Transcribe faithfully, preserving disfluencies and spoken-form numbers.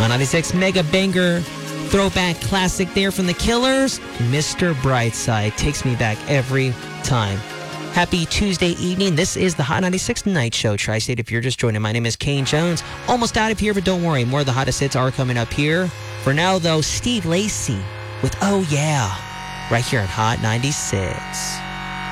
ninety-six Mega Banger throwback classic there from the Killers. Mister Brightside takes me back every time. Happy Tuesday evening. This is the Hot ninety-six Night Show, Tri-State. If you're just joining, my name is Kane Jones. Almost out of here, but don't worry. More of the hottest hits are coming up here. For now, though, Steve Lacy with Oh Yeah, right here at Hot ninety-six.